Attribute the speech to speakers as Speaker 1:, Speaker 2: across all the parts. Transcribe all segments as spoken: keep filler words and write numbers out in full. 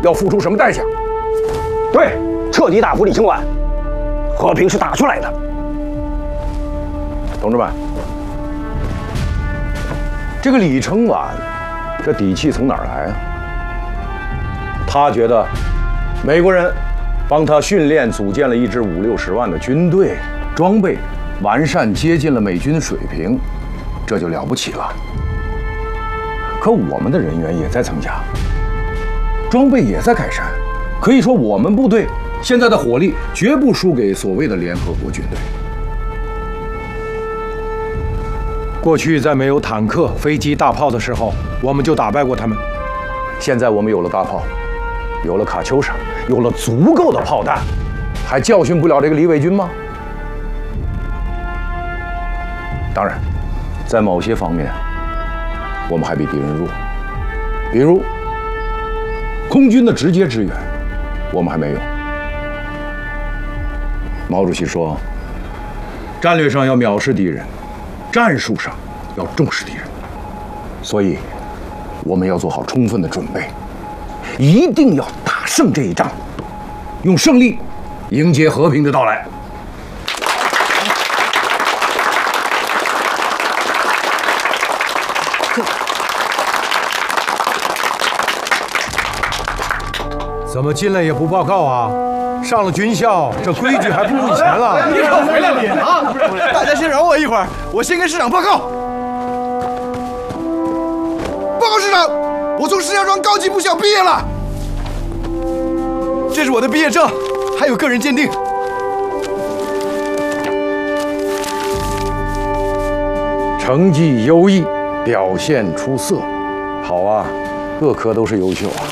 Speaker 1: 要付出什么代价。
Speaker 2: 对，彻底打服李承晚，和平是打出来的。
Speaker 1: 同志们，这个李承晚，这底气从哪儿来啊？他觉得美国人帮他训练组建了一支五六十万的军队，装备完善接近了美军水平，这就了不起了。可我们的人员也在增加，装备也在改善，可以说我们部队现在的火力绝不输给所谓的联合国军队。过去在没有坦克、飞机、大炮的时候，我们就打败过他们。现在我们有了大炮，有了卡秋莎，有了足够的炮弹，还教训不了这个李伟军吗？当然，在某些方面，我们还比敌人弱，比如空军的直接支援，我们还没有。毛主席说，战略上要藐视敌人，战术上要重视敌人，所以我们要做好充分的准备，一定要打胜这一仗，用胜利迎接和平的到来。怎么进来也不报告啊？上了军校，这规矩还不如以前了。
Speaker 3: 你可回来了啊！大家先饶我一会儿，我先跟师长报告。报告师长，我从石家庄高级部校毕业了。这是我的毕业证，还有个人鉴定。
Speaker 1: 成绩优异，表现出色，好啊，各科都是优秀啊。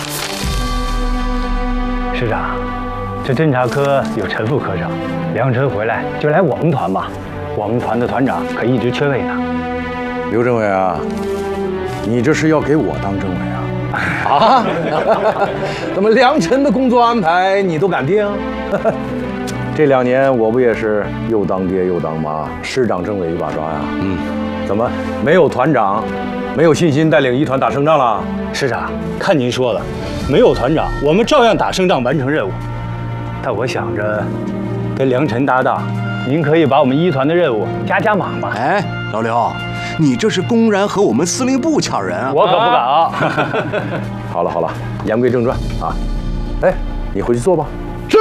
Speaker 2: 师长，这侦察科有陈副科长，梁晨回来就来我们团吧，我们团的团长可一直缺位呢。
Speaker 1: 刘政委啊，你这是要给我当政委啊？啊？怎么梁晨的工作安排你都敢定？这两年我不也是又当爹又当妈，师长政委一把抓呀？嗯。怎么没有团长，没有信心带领一团打胜仗了？
Speaker 2: 师长，看您说了，没有团长，我们照样打胜仗，完成任务。但我想着跟梁晨搭档，您可以把我们一团的任务加加码嘛。
Speaker 3: 哎，老刘，你这是公然和我们司令部抢人啊！
Speaker 2: 我可不敢啊！
Speaker 1: 好了好了，言归正传啊。哎，你回去坐吧。
Speaker 3: 是。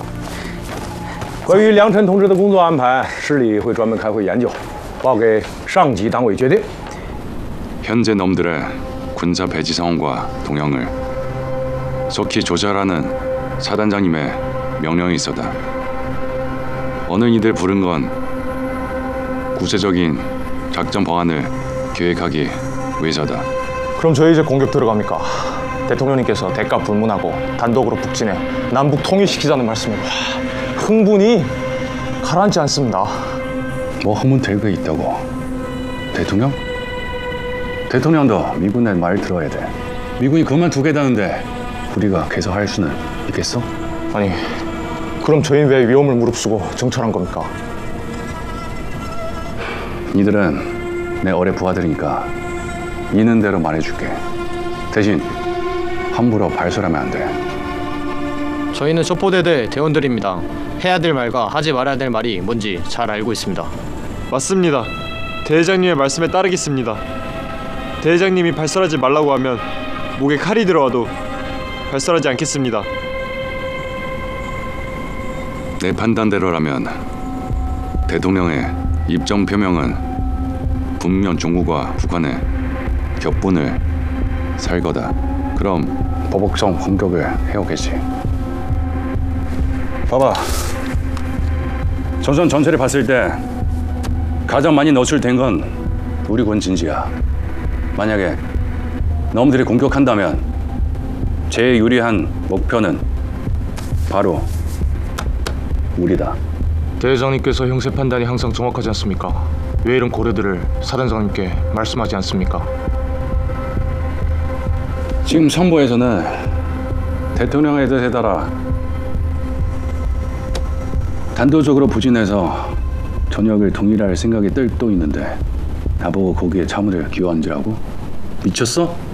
Speaker 1: 关于梁晨同志的工作安排，市里会专门开会研究，报给上级党委决定。
Speaker 4: 현재 놈들의 군사 배치 상황과 동향을 속히 조절하는 사단장님의 명령이 있었다. 오늘 이들 부른 건 구체적인 작전 방안을 계획하기 위해서다.
Speaker 5: 그럼 저희 이제 공격 들어갑니까? 대통령님께서 대가 불문하고 단독으로 북진해 남북 통일시키자는 말씀으로 흥분이 가라앉지 않습니다.
Speaker 4: 뭐 하면 될 게 있다고. 대통령? 대통령도 미군의 말 들어야 돼. 미군이 그만두겠다는데 우리가 계속 할 수는 있겠어?
Speaker 5: 아니, 그럼 저희는 왜 위험을 무릅쓰고 정찰한 겁니까?
Speaker 4: 니들은 내 어뢰 부하들이니까 있는 대로 말해줄게. 대신 함부로 발설하면 안 돼.
Speaker 6: 저희는 첩보대대 대원들입니다. 해야 될 말과 하지 말아야 될 말이 뭔지 잘 알고 있습니다.
Speaker 7: 맞습니다. 대회장님의 말씀에 따르겠습니다. 대회장님이 발설하지 말라고 하면 목에 칼이 들어와도 발설하지 않겠습니다.
Speaker 4: 내 판단대로라면 대통령의 입장 표명은 분명 중국과 북한의 격분을 살 거다. 그럼 보복성 공격을 해오겠지. 봐봐. 전선 전체를 봤을 때 가장 많이 노출된 건 우리 군 진지야. 만약에 놈들이 공격한다면 제일 유리한 목표는 바로 우리다.
Speaker 5: 대회장님께서 형세 판단이 항상 정확하지 않습니까? 왜 이런 고려들을 사단장님께 말씀하지 않습니까?
Speaker 4: 지금 선보에서는 대통령의 뜻에 따라 단도적으로 부진해서 전역을 통일할 생각이 뜰 또 있는데 나보고 거기에 참을 기여한지라고? 미쳤어?